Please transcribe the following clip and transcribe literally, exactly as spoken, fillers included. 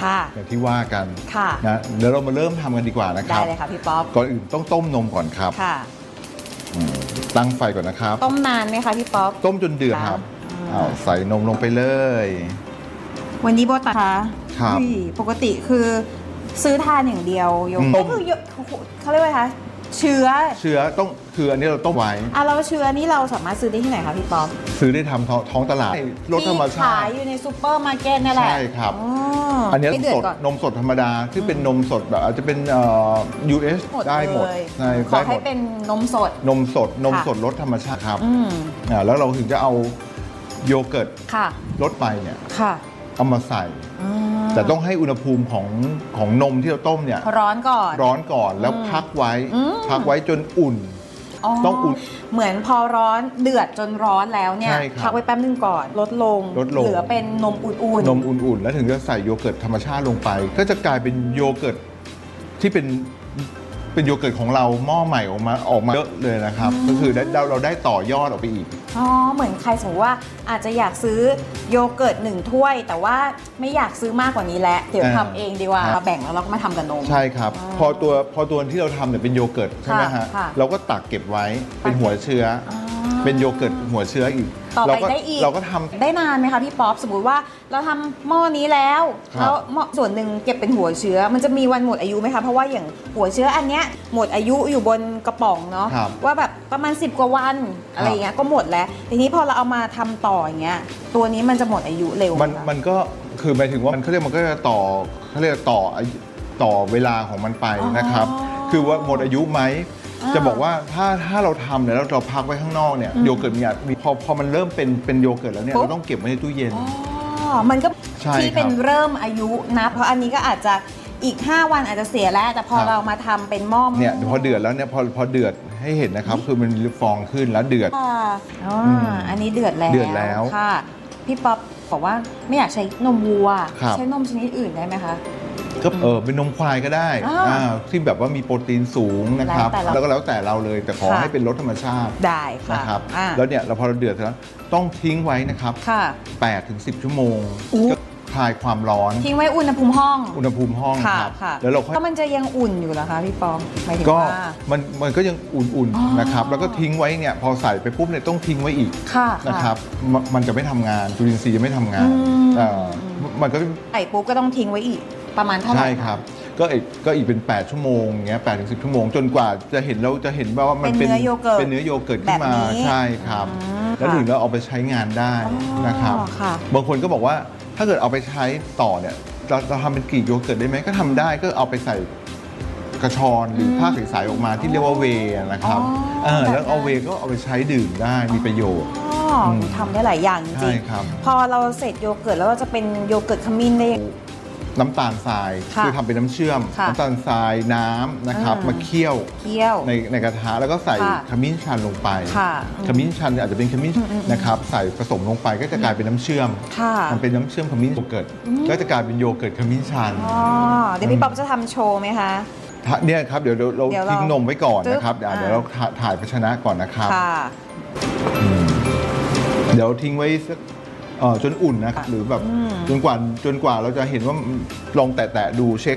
ค่ะอย่างที่ว่ากันค่ะนะเดี๋ยวเรามาเริ่มทำกันดีกว่านะครับได้เลยค่ะพี่ป๊อปก่อนอื่นต้องต้มนมก่อนครับค่ะตั้งไฟก่อนนะครับต้มนานไหมคะพี่ป๊อปต้มจนเดือดครับเอาใส่นมลงไปเลยวันนี้โบตัดคะครับอุ้ยปกติคือซื้อทานอย่างเดียวโยอืมก็คือโยเขาเรียกว่าไงคะเชื้อเชื้อต้องคืออันนี้เราต้มไว้อ่ะเราเชื้อนี่เราสามารถซื้อได้ที่ไหนคะพี่ป๊อปซื้อได้ทำท้องท้องตลาดรสธรรมที่ชาขายติอยู่ในซูเปอร์มาร์เก็ตนั่นแหละใช่ครับอ๋ออันนี้ให้เดือสดดก่อนนมสดธรรมดาที่เป็นนมสดแบบอาจจะเป็นเอ่อ ยู เอสหมดได้หมดเลยใช่ขอได้หให้มดเป็นนมสดนมสดนมค่ะสดรสธรรมชาติครับอืมอ่าแล้วเราถึงจะเอาโยเกิร์ตค่ะรสไปเนี่ยค่ะเอามาใส่อ่าแต่ต้องให้อุณหภูมิของของนมที่เราต้มเนี่ยร้อนก่อนร้อนก่อนแล้วพักไว้อืมพักไว้จนอุ่น ต้องอุ่นเหมือนพอร้อนเดือดจนร้อนแล้วเนี่ยใช่ครับพักไว้แป๊บนึงก่อน ลดลงลดลงเหลือเป็นนมอุ่นๆนมอุ่นๆ แล้วถึงจะใส่โยเกิร์ตธรรมชาติลงไป ก็จะกลายเป็นโยเกิร์ตที่เป็นเป็นโยเกิร์ตของเราหม้อใหม่ออกมาออกมาเยอะเลยนะครับ ก็คือได้เราเราได้ต่อยอดออกไปอีกอ๋อ เหมือนใครสมมติว่าอาจจะอยากซื้อโยเกิร์ตหนึ่งถ้วย แต่ว่าไม่อยากซื้อมากกว่านี้แล้ว เดี๋ยวอ่าทำเองดีกว่าครับมาแบ่งแล้วเราก็มาทำกับนมใช่ครับอ๋อพอตัวพอตัวที่เราทำเนี่ยเป็นโยเกิร์ตใช่ไหมฮะค่ะเราก็ตักเก็บไว้เป็นหัวเชื้อออ๋อเป็นโยเกิร์ตหัวเชื้ออีกต่อเราไปก็ได้อีกเราก็ทำได้นานไหมคะพี่ป๊อปสมมติว่าเราทำหม้อนี้แล้วครับแล้วหม้อส่วนหนึ่งเก็บเป็นหัวเชื้อ มันจะมีวันหมดอายุไหมคะเพราะว่าอย่างหัวเชื้ออันเนี้ยหมดอายุอยู่บนกระป๋องเนาะครับว่าแบบประมาณสิบกว่าวันอะไรอย่างเงี้ยก็หมดแล้วทีนี้พอเราเอามาทำต่ออย่างเงี้ยตัวนี้มันจะหมดอายุเร็วไหมันคะมันก็คือหมายถึงว่ามันเขาเรียกมันก็จะต่อเขาเรียกต่ออายุต่อเวลาของมันไปนะครับอ๋อคือว่าหมดอายุไหมอ่าจะบอกว่าถ้าถ้าเราทำเนี่ยแล้วเราพักไว้ข้างนอกเนี่ยอืมโยเกิร์ตมีมีพอพอมันเริ่มเป็นเป็นโยเกิร์ตแล้วเนี่ยปุ๊บเราต้องเก็บไว้ในตู้เย็นอ๋อมันก็ใช่ที่เป็นครับเริ่มอายุนะเพราะอันนี้ก็อาจจะอีก ห้า วันอาจจะเสียแล้ว แต่พอครับเรามาทำเป็นหม้อเนี่ยพอเดือดแล้วเนี่ยพอพอเดือดให้เห็นนะครับ คือมันฟองขึ้นแล้วเดือดค่ะอ๋ออมอันนี้เดือดแล้วเดือดแล้วค่ะ พี่ป๊อปบอกว่าไม่อยากใช้นมวัวครับใช้นมชนิดอื่นได้ไหมคะก็เออเป็นนมควายก็ได้อ่าอ่าที่แบบว่ามีโปรตีนสูงนะครับแล้วแต่เราแล้วก็แล้วแต่เราเลยแต่ขอค่ะให้เป็นรสธรรมชาติได้ค่ะนะครับอ่าแล้วเนี่ยเราพอเราเดือดแล้วต้องทิ้งไว้นะครับค่ะแปดถึงสิบชั่วโมงอู้ก็คลายความร้อนทิ้งไว้อุณหภูมิห้องอุณหภูมิห้องค่ะครับค่ะแล้วเราค่อยก็มันจะยังอุ่นอยู่เหรอคะพี่ป๊อปหมายถึงก็ว่ามันมันก็ยังอุ่นอ๋อๆนะครับแล้วก็ทิ้งไว้เนี่ยพอใส่ไปปุ๊บเนี่ยต้องทิ้งไว้อีกค่ะนะครับมมันจะไม่ทำงานจุลินทรีย์จะไม่ทำงานอืมเอ่อมันก็ใส่ปุ๊บก็ต้องทิ้งไว้อีกประมาณเท่าไหร่ใช่ครับก็อีกก็อีกเป็น แปด ชั่วโมงอย่างเงี้ยแปดถึงสิบชั่วโมงจนกว่าจะเห็นเราจะเห็นว่ามันเป็นเนื้อโยเกิร์ตเป็นเนื้อโยเกิร์ตขึ้นมาแบบนี้ใช่ครับอืมแล้วค่ะถึงเราเอาไปใช้งานได้อ๋อนะครับค่ะบางคนก็บอกว่าถ้าเกิดเอาไปใช้ต่อเนี่ยเราเราทำเป็นกรีกโยเกิร์ตได้ไหมก็ทำได้ก็เอาไปใส่กระชอนหรือผ้าใสๆออกมาที่เรียกว่าเวย์นะครับอ๋อเออแล้วแบบนั้นเอาเวย์ก็เอาไปใช้ดื่มได้มีประโยชน์อ๋ออมทำได้หลายอย่างจใช่ริงครับๆพอเราเสร็จโยเกิร์ตแล้วเราจะเป็นโยเกิร์ตขมิ้นได้ยังไงน้ำตาลทรายค่ะคือทำเป็นน้ำเชื่อมค่ะน้ำตาลทรายน้ำนะครับอืมมาเคี่ยวเคี่ยวในในกระทะแล้วก็ใส่ค่ะขมิ้นชันลงไปค่ะขมิ้นชันเนี่ยอาจจะเป็นขมิ้นอืมอืมนะครับใส่ผสมลงไปก็จะกลายเป็นน้ำเชื่อมค่ะมันเป็นน้ำเชื่อมขมิ้นโยเกิร์ตก็จะกลายเป็นโยเกิร์ตขมิ้นชันอ๋อเดี๋ยวพี่ป๊อปจะทำโชว์ไหมคะถ้าเนี่ยครับเดี๋ยวเราเราเดี๋ยวเราทิ้งนมไว้ก่อนนะครับตึ๊บเดี๋ยวเดี๋ยวเราถ่าถ่ายภาชนะก่อนนะครับค่ะเดี๋ยวทิ้งไว้สักเอ่อจนอุ่นนะครับหรือแบบอืมจนกว่าจนกว่าเราจะเห็นว่าลองแตะๆดูเช็ค